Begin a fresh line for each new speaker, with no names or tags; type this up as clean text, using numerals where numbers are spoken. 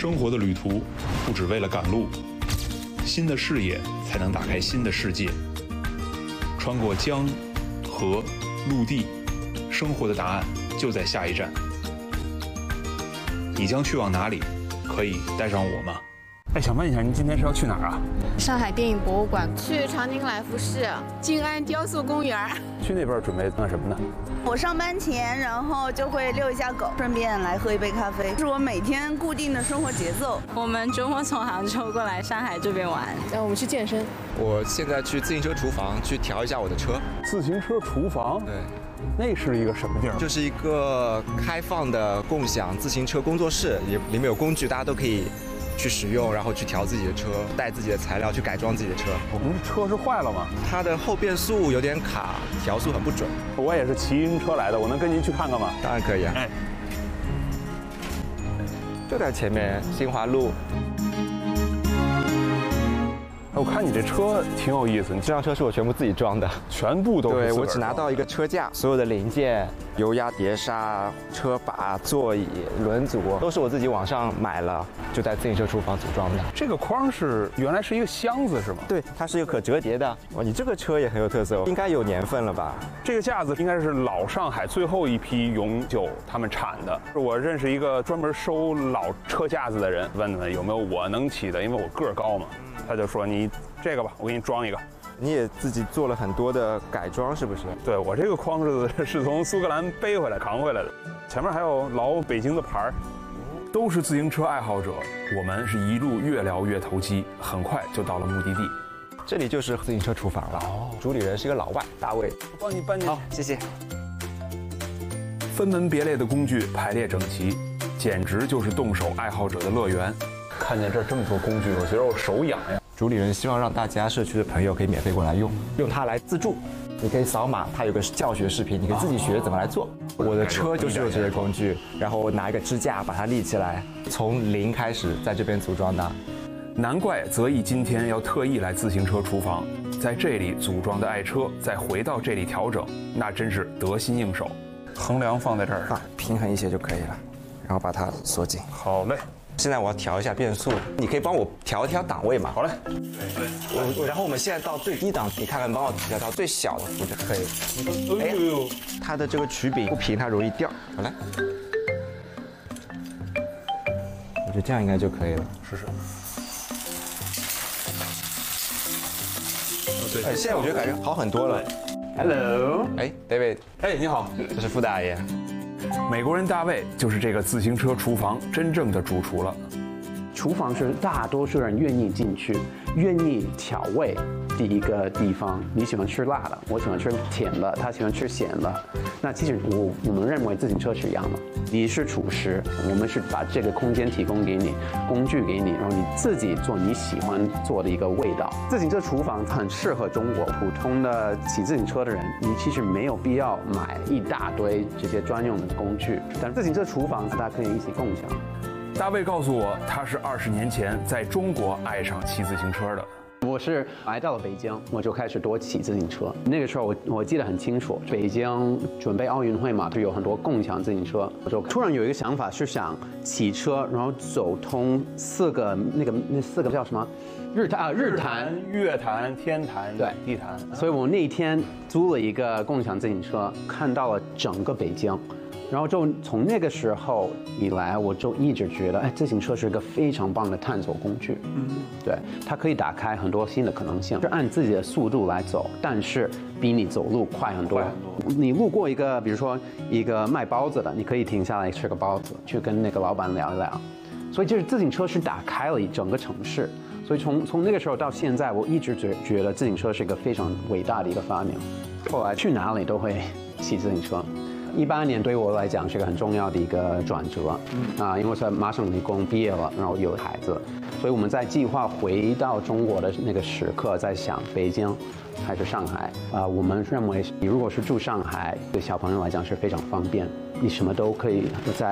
生活的旅途不只为了赶路，新的视野才能打开新的世界。穿过江、河、陆地，生活的答案就在下一站。你将去往哪里？可以带上我吗？
哎，想问一下，您今天是要去哪儿啊？
上海电影博物馆，
去长宁来福士、静安雕塑公园。
去那边准备干什么呢？
我上班前，然后就会遛一下狗，顺便来喝一杯咖啡，是我每天固定的生活节奏。
我们周末从杭州过来上海这边玩，
然后我们去健身。
我现在去自行车厨房去调一下我的车。
自行车厨房？
对。
那是一个什么地儿？
就是一个开放的共享自行车工作室，里面有工具，大家都可以去使用，然后去调自己的车，带自己的材料去改装自己的车。
我们车是坏了吗？
它的后变速有点卡，调速很不准。
我也是骑自行车来的，我能跟您去看看吗？
当然可以啊。
哎，
就在前面新华路。
我看你这车挺有意思，你
这辆车是我全部自己装的，
全部都是
对，我只拿到一个车架，所有的零件、油压碟刹、车把、座椅、轮组都是我自己网上买了，就在自行车厨房组装的。
这个框是原来是一个箱子是吗？
对，它是一个可折叠的。哇，你这个车也很有特色，应该有年份了吧？
这个架子应该是老上海最后一批永久他们产的。我认识一个专门收老车架子的人，问问有没有我能骑的，因为我个儿高嘛。他就说你这个吧，我给你装一个。
你也自己做了很多的改装，是不是？
对，我这个框是从苏格兰背回来扛回来的，前面还有老北京的牌儿。都是自行车爱好者，我们是一路越聊越投机，很快就到了目的地。
这里就是自行车厨房了。哦，主理人是一个老外，大卫。
我帮你搬进去。
好，谢谢。
分门别类的工具排列整齐，简直就是动手爱好者的乐园。看见这么多工具，我觉得我手痒呀。
主理人希望让大家社区的朋友可以免费过来用它来自助。你可以扫码，它有个教学视频，你可以自己学怎么来做。我的车就是有这些工具，然后我拿一个支架把它立起来，从零开始在这边组装的。
难怪泽毅今天要特意来自行车厨房，在这里组装的爱车，再回到这里调整，那真是得心应手。横梁放在这儿，
平衡一些就可以了，然后把它锁紧。
好嘞。
现在我要调一下变速，你可以帮我调一调档位嘛？
好嘞。
然后我们现在到最低档，你看看帮我调到最小的幅就可以。哎呦，它的这个曲柄不平，它容易掉。好来，我觉得这样应该就可以了。
试试。
哎，现在我觉得感觉好很多了。
Hello，
哎 ，David，
哎，你好，
这是傅大爷。
美国人大卫就是这个自行车厨房真正的主厨了。
厨房是大多数人愿意进去、愿意调味的一个地方。你喜欢吃辣的，我喜欢吃甜的，他喜欢吃咸的。那其实我们认为自行车是一样的。你是厨师，我们是把这个空间提供给你，工具给你，然后你自己做你喜欢做的一个味道。自行车厨房很适合中国普通的骑自行车的人，你其实没有必要买一大堆这些专用的工具，但自行车厨房大家可以一起共享。
大卫告诉我，他是20年前在中国爱上骑自行车的。
我是来到了北京，我就开始多骑自行车。那个时候我记得很清楚，北京准备奥运会嘛，就有很多共享自行车。我就突然有一个想法，是想骑车，然后走通那四个叫什么？日坛、
月坛、天坛、
对
地坛。
所以我那天租了一个共享自行车，看到了整个北京。然后就从那个时候以来，我就一直觉得，哎，自行车是一个非常棒的探索工具。对，它可以打开很多新的可能性，是按自己的速度来走，但是比你走路快很多。你路过一个，比如说一个卖包子的，你可以停下来吃个包子，去跟那个老板聊一聊。所以就是自行车是打开了整个城市。所以从那个时候到现在，我一直觉得自行车是一个非常伟大的一个发明。后来去哪里都会骑自行车。18年对我来讲是个很重要的一个转折，因为我马上理工毕业了，然后有孩子，所以我们在计划回到中国的那个时刻，在想北京还是上海我们认为你如果是住上海，对小朋友来讲是非常方便，你什么都可以在